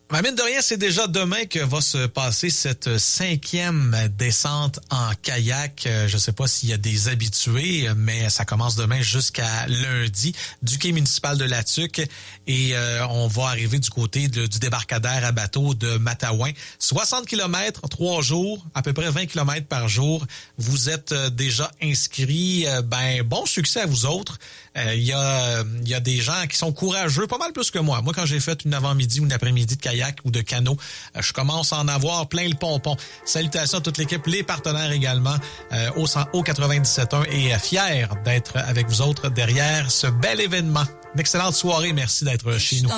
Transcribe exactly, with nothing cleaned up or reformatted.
Mais mine de rien, c'est déjà demain que va se passer cette cinquième descente en kayak. Je ne sais pas s'il y a des habitués, mais ça commence demain jusqu'à lundi du quai municipal de La Tuque. Et euh, on va arriver du côté de, du débarcadère à bateau de Matawan. soixante kilomètres, trois jours, à peu près vingt kilomètres par jour. Vous êtes déjà inscrits. Ben, bon succès à vous autres. Il euh, y a, y a des gens qui sont courageux, pas mal plus que moi. Moi, quand j'ai fait une avant-midi ou une après-midi de kayak ou de canot, euh, je commence à en avoir plein le pompon. Salutations à toute l'équipe, les partenaires également euh, au, au quatre-vingt-dix-sept point un et euh, fier d'être avec vous autres derrière ce bel événement. Une excellente soirée. Merci d'être chez nous.